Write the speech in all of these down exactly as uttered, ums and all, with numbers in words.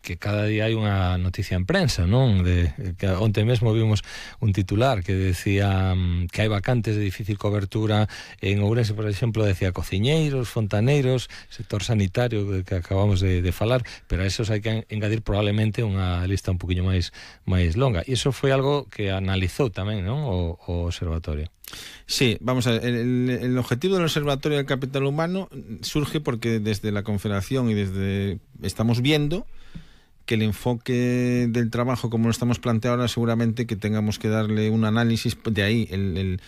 que cada día hai unha noticia en prensa, non? De, que onte mesmo vimos un titular que decía um, que hai vacantes de difícil cobertura en Ourense, por exemplo, decía cociñeiros, fontaneiros, sector sanitario que acabamos de, de falar, pero a esos hai que engadir probablemente unha lista un poquinho máis máis longa, e iso foi algo que analizou tamén, non? O, o observatorio. Sí, vamos a ver, el, el objetivo del Observatorio del Capital Humano surge porque desde la Confederación y desde estamos viendo que el enfoque del trabajo como lo estamos planteando ahora, seguramente que tengamos que darle un análisis, de ahí el, el,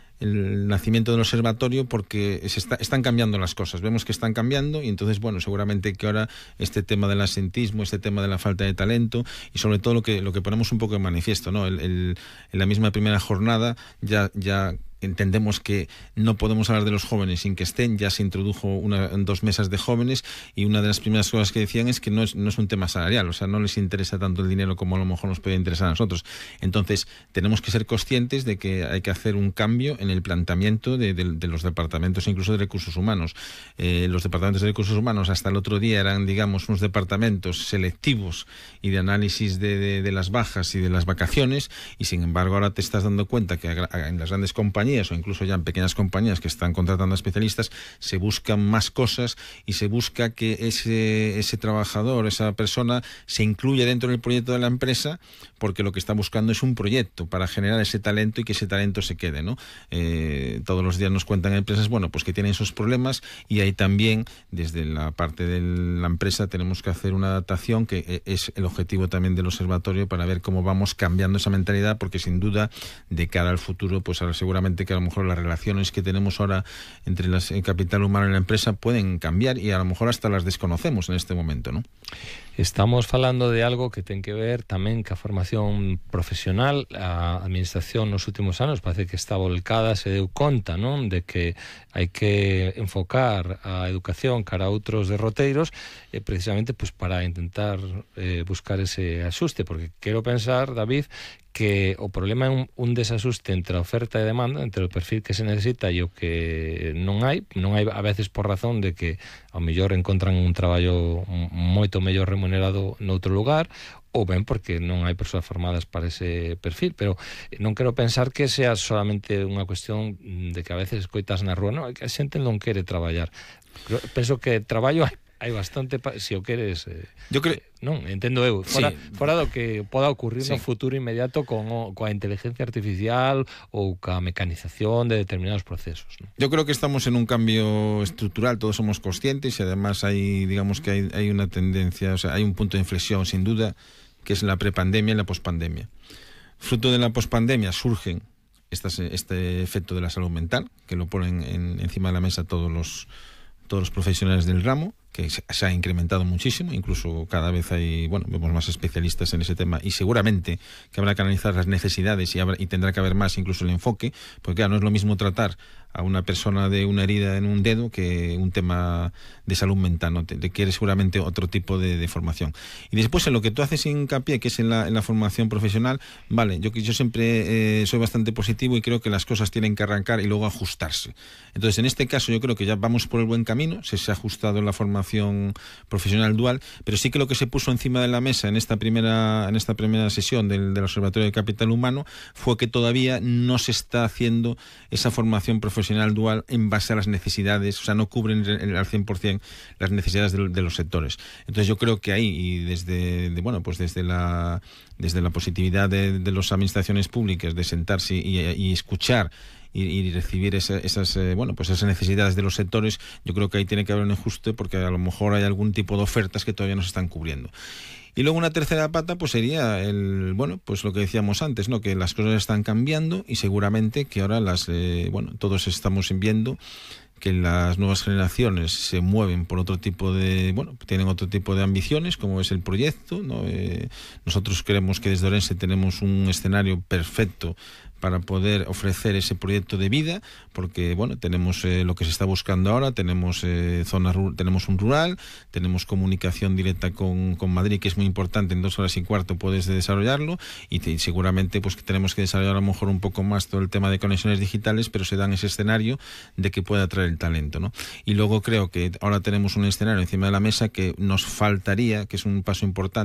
el nacimiento del observatorio, porque se está, están cambiando las cosas, vemos que están cambiando, y entonces, bueno, seguramente que ahora este tema del asentismo, este tema de la falta de talento, y sobre todo lo que, lo que ponemos un poco en manifiesto, ¿no? El, el, en la misma primera jornada ya, ya entendemos que no podemos hablar de los jóvenes sin que estén. Ya se introdujo una, dos mesas de jóvenes, y una de las primeras cosas que decían es que no es, no es un tema salarial, o sea, no les interesa tanto el dinero como a lo mejor nos puede interesar a nosotros. Entonces tenemos que ser conscientes de que hay que hacer un cambio en el planteamiento de, de, de los departamentos, incluso de recursos humanos. Eh, los departamentos de recursos humanos hasta el otro día eran, digamos, unos departamentos selectivos y de análisis de, de, de las bajas y de las vacaciones, y sin embargo ahora te estás dando cuenta que en las grandes compañías, o incluso ya en pequeñas compañías que están contratando a especialistas, se buscan más cosas, y se busca que ese, ese trabajador, esa persona, se incluya dentro del proyecto de la empresa, porque lo que está buscando es un proyecto para generar ese talento y que ese talento se quede, ¿no? Eh, todos los días nos cuentan empresas, bueno, pues que tienen esos problemas, y ahí también, desde la parte de la empresa, tenemos que hacer una adaptación, que es el objetivo también del observatorio, para ver cómo vamos cambiando esa mentalidad, porque sin duda, de cara al futuro, pues ahora seguramente que a lo mejor las relaciones que tenemos ahora entre las, el capital humano y la empresa pueden cambiar, y a lo mejor hasta las desconocemos en este momento, ¿no? Estamos falando de algo que ten que ver tamén ca formación profesional. A administración nos últimos anos parece que está volcada, se deu conta, non, de que hai que enfocar a educación cara a outros derroteiros, eh, precisamente pues, para intentar eh, buscar ese axuste, porque quero pensar, David, que o problema é un, un desasuste entre a oferta e demanda, entre o perfil que se necesita e o que non hai. Non hai a veces por razón de que ao mellor encontran un traballo moito mellor remunerado noutro lugar, ou ben porque non hai persoas formadas para ese perfil. Pero non quero pensar que sea solamente unha cuestión de que a veces coitas na rúa, non, que a xente non quere traballar. Penso que traballo hai hai bastante, pa, se o queres, eh, yo creo, eh, non, entendo eu, fora, sí. fora do que poda ocurrir sí. no futuro inmediato con o, coa inteligencia artificial ou ca mecanización de determinados procesos, ¿no? Yo creo que estamos en un cambio estructural, todos somos conscientes, y además hay, digamos que hay, hay una tendencia, o sea, hay un punto de inflexión sin duda, que es la prepandemia y la pospandemia. Fruto de la pospandemia surgen estas, este efecto de la salud mental, que lo ponen en, encima de la mesa todos los todos los profesionales del ramo, que se ha incrementado muchísimo, incluso cada vez hay, bueno, vemos más especialistas en ese tema, y seguramente que habrá que analizar las necesidades, y, habrá, y tendrá que haber más incluso el enfoque, porque claro, no es lo mismo tratar a una persona de una herida en un dedo que un tema de salud mental, ¿no? Te, te quiere seguramente otro tipo de, de formación. Y después en lo que tú haces hincapié, que es en la, en la formación profesional, vale, yo, yo siempre eh, soy bastante positivo y creo que las cosas tienen que arrancar y luego ajustarse. Entonces, en este caso yo creo que ya vamos por el buen camino, se, se ha ajustado la formación profesional dual, pero sí que lo que se puso encima de la mesa en esta primera, en esta primera sesión del, del Observatorio del Capital Humano fue que todavía no se está haciendo esa formación profesional dual en base a las necesidades, o sea, no cubren al cien por ciento las necesidades de, de los sectores. Entonces yo creo que ahí, y desde, de, bueno, pues desde la, desde la positividad de, de las administraciones públicas, de sentarse y, y escuchar y, y recibir esa, esas, eh, bueno, pues esas necesidades de los sectores, yo creo que ahí tiene que haber un ajuste, porque a lo mejor hay algún tipo de ofertas que todavía no se están cubriendo. Y luego una tercera pata pues sería el, bueno, pues lo que decíamos antes, ¿no? Que las cosas están cambiando, y seguramente que ahora las, eh, bueno, todos estamos viendo que las nuevas generaciones se mueven por otro tipo de, bueno, tienen otro tipo de ambiciones, como es el proyecto, ¿no? Eh, nosotros creemos que desde Ourense tenemos un escenario perfecto para poder ofrecer ese proyecto de vida, porque bueno, tenemos eh, lo que se está buscando ahora, tenemos eh, zonas, tenemos un rural, tenemos comunicación directa con, con Madrid, que es muy importante, en dos horas y cuarto puedes desarrollarlo, y, te, y seguramente pues que tenemos que desarrollar a lo mejor un poco más todo el tema de conexiones digitales, pero se dan ese escenario de que pueda atraer el talento, ¿no? Y luego creo que ahora tenemos un escenario encima de la mesa que nos faltaría, que es un paso importante,